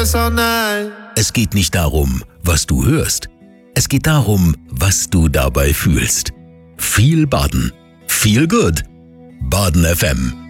besser nein. Es geht nicht darum, was du hörst. Es geht darum, was du dabei fühlst. Viel Baden. Feel good. Baden FM.